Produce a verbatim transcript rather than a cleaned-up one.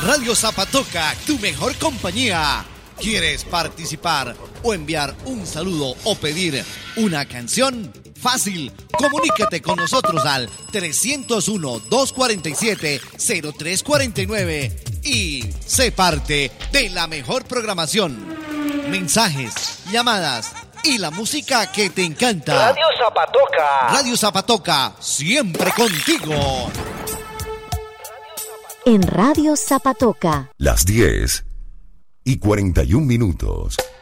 Radio Zapatoca, tu mejor compañía. ¿Quieres participar o enviar un saludo o pedir una canción? Fácil, comunícate con nosotros al trescientos uno, doscientos cuarenta y siete, cero tres cuarenta y nueve y sé parte de la mejor programación. Mensajes, llamadas y la música que te encanta. Radio Zapatoca. Radio Zapatoca, siempre contigo. En Radio Zapatoca. Las diez y cuarenta y un minutos.